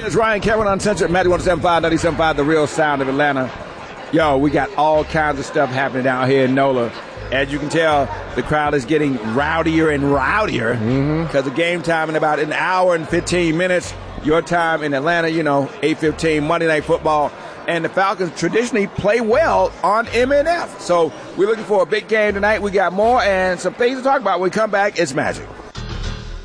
It's Ryan Cameron Uncensored, Matthew 107.5, 97.5, The Real Sound of Atlanta. Yo, we got all kinds of stuff happening down here in NOLA. As you can tell, the crowd is getting rowdier and rowdier because the game time in about an hour and 15 minutes. Your time in Atlanta, 8:15, Monday Night Football. And the Falcons traditionally play well on MNF. So we're looking for a big game tonight. We got more and some things to talk about when we come back. It's Magic.